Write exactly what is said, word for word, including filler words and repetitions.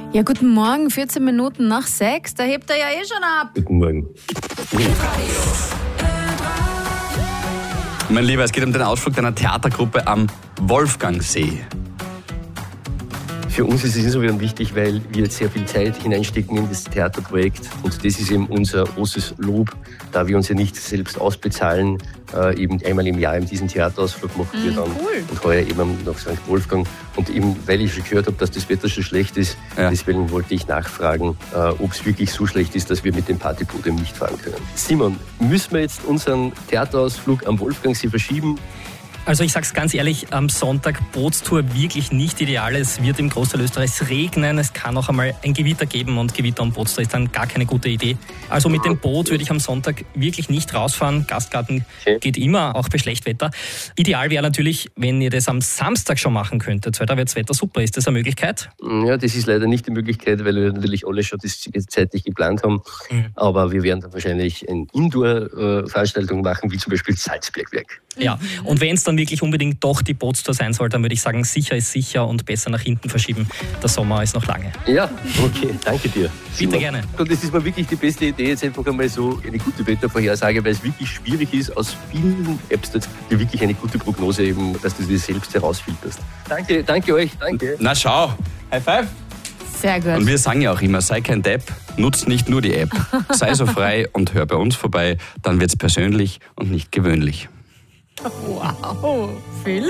Ja, guten Morgen, vierzehn Minuten nach sechs, da hebt er ja eh schon ab. Guten Morgen. Mein Lieber, es geht um den Ausflug deiner Theatergruppe am Wolfgangsee. Für uns ist es insofern wichtig, weil wir jetzt sehr viel Zeit hineinstecken in das Theaterprojekt. Und das ist eben unser großes Lob, da wir uns ja nicht selbst ausbezahlen. Äh, eben einmal im Jahr in diesen Theaterausflug machen wir dann. Cool. Und heuer eben nach Sankt Wolfgang. Und eben, weil ich schon gehört habe, dass das Wetter schon schlecht ist, Ja. deswegen wollte ich nachfragen, äh, ob es wirklich so schlecht ist, dass wir mit dem Partyboot eben nicht fahren können. Simon, müssen wir jetzt unseren Theaterausflug am Wolfgangsee verschieben? Also ich sag's ganz ehrlich, am Sonntag Bootstour wirklich nicht ideal. Es wird im Großteil Österreichs regnen, es kann auch einmal ein Gewitter geben und Gewitter und Bootstour ist dann gar keine gute Idee. Also mit dem Boot würde ich am Sonntag wirklich nicht rausfahren. Gastgarten Okay. geht immer, auch bei Schlechtwetter. Ideal wäre natürlich, wenn ihr das am Samstag schon machen könntet, weil da wird das Wetter super. Ist das eine Möglichkeit? Ja, das ist leider nicht die Möglichkeit, weil wir natürlich alle schon das zeitlich geplant haben. Mhm. Aber wir werden dann wahrscheinlich eine Indoor-Veranstaltung machen, wie zum Beispiel das Salzbergwerk. Ja. Und wenn es dann wirklich unbedingt doch die Bootstour sein soll, dann würde ich sagen, sicher ist sicher und besser nach hinten verschieben. Der Sommer ist noch lange. Ja, okay, danke dir. Bitte gerne. Und das ist mal wirklich die beste Idee, jetzt einfach einmal so eine gute Wettervorhersage, weil es wirklich schwierig ist, aus vielen Apps jetzt dir wirklich eine gute Prognose eben, dass du dir selbst herausfilterst. Danke, danke euch, danke. Na schau, High Five. Sehr gut. Und wir sagen ja auch immer, sei kein Depp, nutz nicht nur die App. Sei so frei und hör bei uns vorbei, dann wird's persönlich und nicht gewöhnlich. Wow, Phil.